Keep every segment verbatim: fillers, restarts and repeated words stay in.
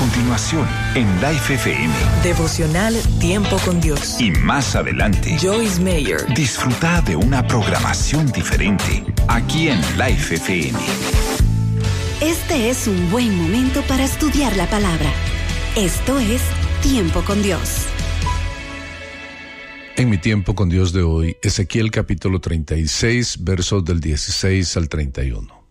continuación en Life F M. Devocional Tiempo con Dios. Y más adelante, Joyce Meyer. Disfruta de una programación diferente aquí en Life F M. Este es un buen momento para estudiar la palabra. Esto es Tiempo con Dios. En mi tiempo con Dios de hoy, Ezequiel capítulo treinta y seis, versos del dieciséis al treinta y uno.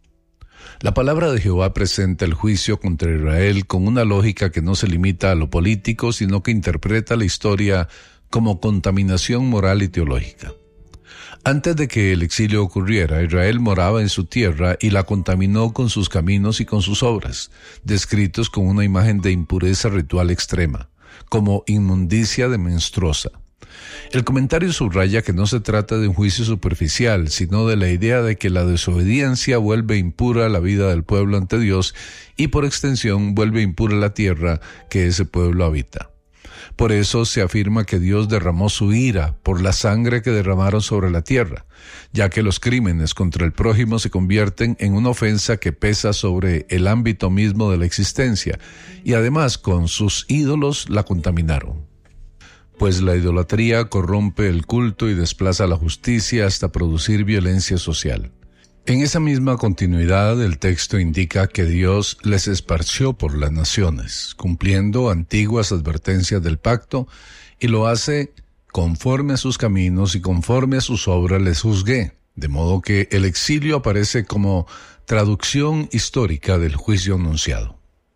La palabra de Jehová presenta el juicio contra Israel con una lógica que no se limita a lo político, sino que interpreta la historia como contaminación moral y teológica. Antes de que el exilio ocurriera, Israel moraba en su tierra y la contaminó con sus caminos y con sus obras, descritos con una imagen de impureza ritual extrema, como inmundicia de menstruosa. El comentario subraya que no se trata de un juicio superficial, sino de la idea de que la desobediencia vuelve impura la vida del pueblo ante Dios y por extensión vuelve impura la tierra que ese pueblo habita. Por eso se afirma que Dios derramó su ira por la sangre que derramaron sobre la tierra, ya que los crímenes contra el prójimo se convierten en una ofensa que pesa sobre el ámbito mismo de la existencia, y además con sus ídolos la contaminaron. Pues la idolatría corrompe el culto y desplaza la justicia hasta producir violencia social. En esa misma continuidad, el texto indica que Dios les esparció por las naciones, cumpliendo antiguas advertencias del pacto, y lo hace conforme a sus caminos y conforme a sus obras les juzgué, de modo que el exilio aparece como traducción histórica del juicio anunciado.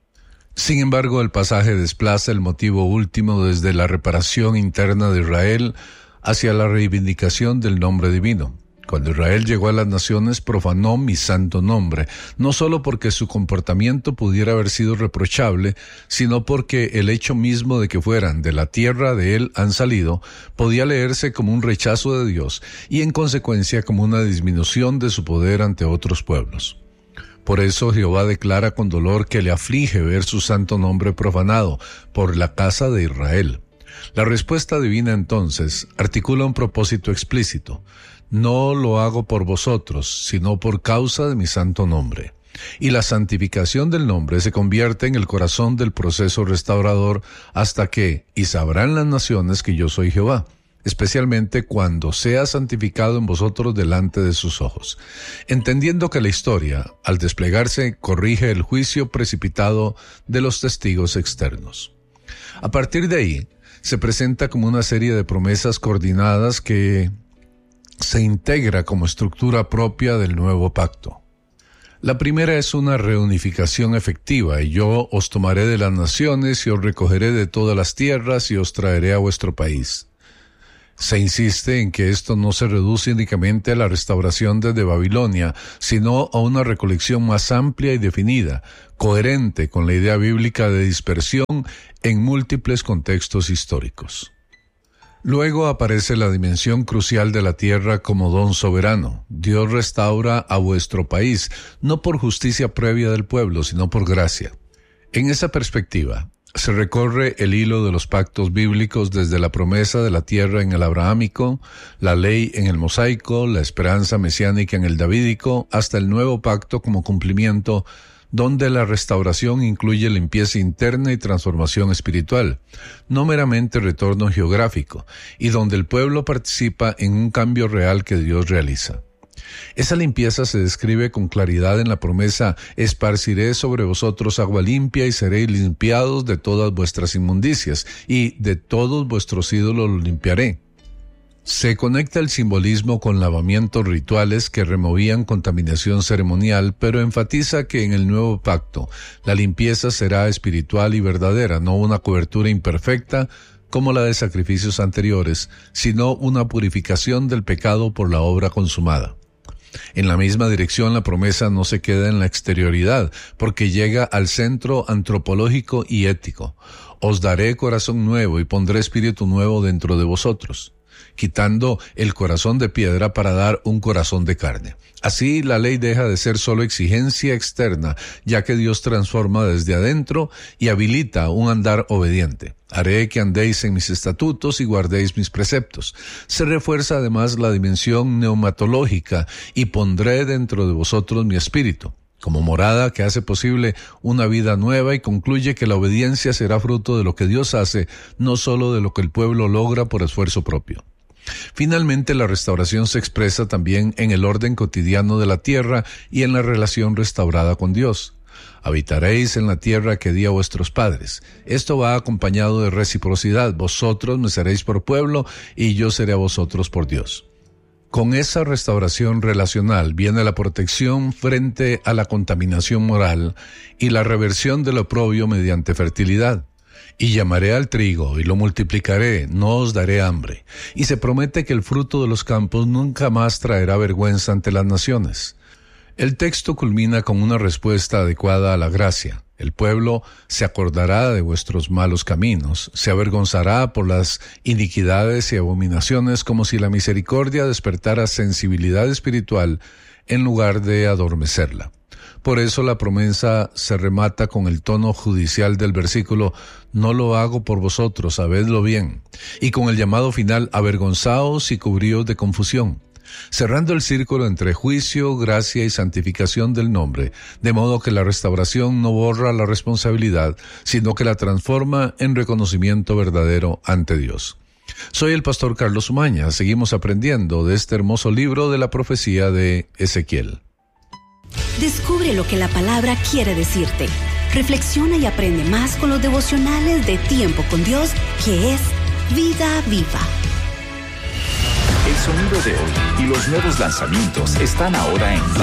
Sin embargo, el pasaje desplaza el motivo último desde la reparación interna de Israel hacia la reivindicación del nombre divino. Cuando Israel llegó a las naciones, profanó mi santo nombre, no solo porque su comportamiento pudiera haber sido reprochable, sino porque el hecho mismo de que fueran de la tierra de él han salido, podía leerse como un rechazo de Dios y en consecuencia como una disminución de su poder ante otros pueblos. Por eso Jehová declara con dolor que le aflige ver su santo nombre profanado por la casa de Israel. La respuesta divina entonces articula un propósito explícito. No lo hago por vosotros, sino por causa de mi santo nombre. Y la santificación del nombre se convierte en el corazón del proceso restaurador hasta que, y sabrán las naciones que yo soy Jehová, especialmente cuando sea santificado en vosotros delante de sus ojos, entendiendo que la historia, al desplegarse, corrige el juicio precipitado de los testigos externos. A partir de ahí, se presenta como una serie de promesas coordinadas que se integra como estructura propia del nuevo pacto. La primera es una reunificación efectiva, y yo os tomaré de las naciones y os recogeré de todas las tierras y os traeré a vuestro país. Se insiste en que esto no se reduce únicamente a la restauración desde Babilonia, sino a una recolección más amplia y definida, coherente con la idea bíblica de dispersión en múltiples contextos históricos. Luego aparece la dimensión crucial de la tierra como don soberano. Dios restaura a vuestro país, no por justicia previa del pueblo, sino por gracia. En esa perspectiva, se recorre el hilo de los pactos bíblicos desde la promesa de la tierra en el abrahámico, la ley en el mosaico, la esperanza mesiánica en el davídico, hasta el nuevo pacto como cumplimiento, donde la restauración incluye limpieza interna y transformación espiritual, no meramente retorno geográfico, y donde el pueblo participa en un cambio real que Dios realiza. Esa limpieza se describe con claridad en la promesa: esparciré sobre vosotros agua limpia y seréis limpiados de todas vuestras inmundicias, y de todos vuestros ídolos los limpiaré. Se conecta el simbolismo con lavamientos rituales que removían contaminación ceremonial, pero enfatiza que en el nuevo pacto la limpieza será espiritual y verdadera, no una cobertura imperfecta como la de sacrificios anteriores, sino una purificación del pecado por la obra consumada. En la misma dirección, la promesa no se queda en la exterioridad, porque llega al centro antropológico y ético. Os daré corazón nuevo y pondré espíritu nuevo dentro de vosotros, quitando el corazón de piedra para dar un corazón de carne. Así, la ley deja de ser solo exigencia externa, ya que Dios transforma desde adentro y habilita un andar obediente. Haré que andéis en mis estatutos y guardéis mis preceptos. Se refuerza además la dimensión neumatológica: y pondré dentro de vosotros mi espíritu. como morada que hace posible una vida nueva, y concluye que la obediencia será fruto de lo que Dios hace, no solo de lo que el pueblo logra por esfuerzo propio. Finalmente, la restauración se expresa también en el orden cotidiano de la tierra y en la relación restaurada con Dios. Habitaréis en la tierra que di a vuestros padres. Esto va acompañado de reciprocidad. Vosotros me seréis por pueblo y yo seré a vosotros por Dios. Con esa restauración relacional viene la protección frente a la contaminación moral y la reversión del oprobio mediante fertilidad. Y llamaré al trigo y lo multiplicaré, no os daré hambre. Y se promete que el fruto de los campos nunca más traerá vergüenza ante las naciones. El texto culmina con una respuesta adecuada a la gracia. El pueblo se acordará de vuestros malos caminos, se avergonzará por las iniquidades y abominaciones, como si la misericordia despertara sensibilidad espiritual en lugar de adormecerla. Por eso la promesa se remata con el tono judicial del versículo: no lo hago por vosotros, sabedlo bien, y con el llamado final: avergonzaos y cubríos de confusión, cerrando el círculo entre juicio, gracia y santificación del nombre, de modo que la restauración no borra la responsabilidad, sino que la transforma en reconocimiento verdadero ante Dios. Soy el pastor Carlos Umaña. Seguimos aprendiendo de este hermoso libro de la profecía de Ezequiel. Descubre lo que la palabra quiere decirte. Reflexiona y aprende más con los devocionales de Tiempo con Dios, que es Vida Viva. El sonido de hoy y los nuevos lanzamientos están ahora en